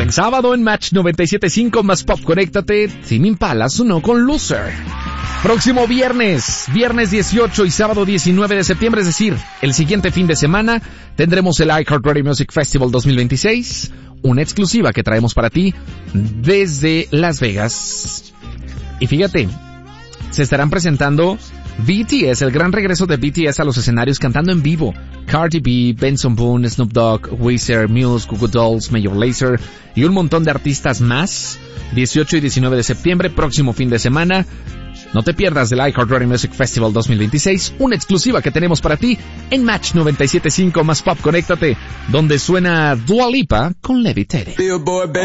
El sábado en Match 97.5 más Pop, conéctate. Tame Impala sonó con Loser. Próximo viernes 18 y sábado 19 de septiembre, es decir, el siguiente fin de semana, tendremos el iHeartRadio Music Festival 2026, una exclusiva que traemos para ti desde Las Vegas. Y fíjate, se estarán presentando BTS, el gran regreso de BTS a los escenarios cantando en vivo. Cardi B, Benson Boone, Snoop Dogg, Weezer, Muse, Goo Goo Dolls, Major Lazer y un montón de artistas más. 18 y 19 de septiembre, próximo fin de semana. No te pierdas del iHeartRadio Music Festival 2026, una exclusiva que tenemos para ti en Match 97.5 más Pop, conéctate, donde suena Dua Lipa con Levitating.